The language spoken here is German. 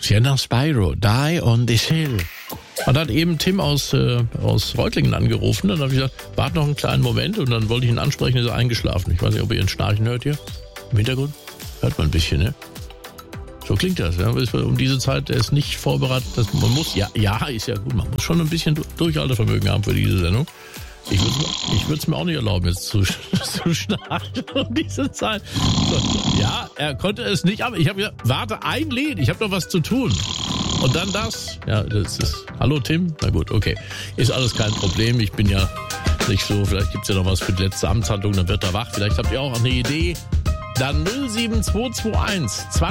Sienna Spyro, Die on this Hill. Und dann hat eben Tim aus Reutlingen angerufen. Dann habe ich gesagt, warte noch einen kleinen Moment. Und dann wollte ich ihn ansprechen, ist er eingeschlafen. Ich weiß nicht, ob ihr ihn schnarchen hört hier. Im Hintergrund hört man ein bisschen, ne? So klingt das. Ja. Um diese Zeit, er ist nicht vorbereitet. Man muss, ja, ist ja gut. Man muss schon ein bisschen Durchhaltevermögen haben für diese Sendung. Ich würde es mir auch nicht erlauben, jetzt zu schnarchen um diese Zeit. So, ja, er konnte es nicht, aber ich habe gesagt, warte, ein Lied, ich habe noch was zu tun. Und dann das. Ja, das ist, hallo Tim? Na gut, okay. Ist alles kein Problem, ich bin ja nicht so, vielleicht gibt es ja noch was für die letzte Amtshandlung, dann wird er wach. Vielleicht habt ihr auch eine Idee. Dann 07221